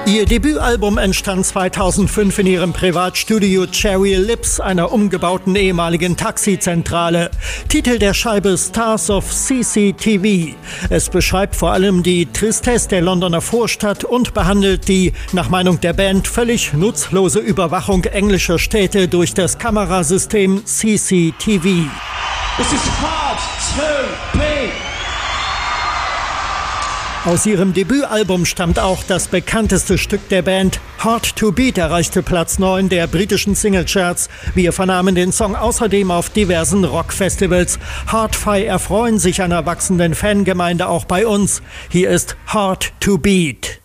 Ihr Debütalbum entstand 2005 in ihrem Privatstudio Cherry Lips, einer umgebauten ehemaligen Taxizentrale. Titel der Scheibe Stars of CCTV. Es beschreibt vor allem die Tristesse der Londoner Vorstadt und behandelt die, nach Meinung der Band, völlig nutzlose Überwachung englischer Städte durch das Kamerasystem CCTV. This is hard to beat. Aus ihrem Debütalbum stammt auch das bekannteste Stück der Band. Hard to Beat erreichte Platz 9 der britischen Singlecharts. Wir vernahmen den Song außerdem auf diversen Rockfestivals. Hard-Fi erfreuen sich einer wachsenden Fangemeinde auch bei uns. Hier ist Hard to Beat.